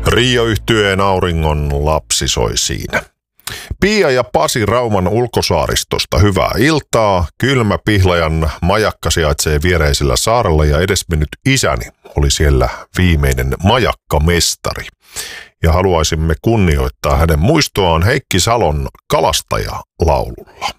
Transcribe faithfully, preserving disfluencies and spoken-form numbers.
Trio-yhtyeen Auringon lapsi soi siinä. Pia ja Pasi Rauman ulkosaaristosta hyvää iltaa. Kylmä Pihlajan majakka sijaitsee viereisellä saarella ja edesmennyt isäni oli siellä viimeinen majakkamestari. Ja haluaisimme kunnioittaa hänen muistoaan Heikki Salon Kalastaja-laululla.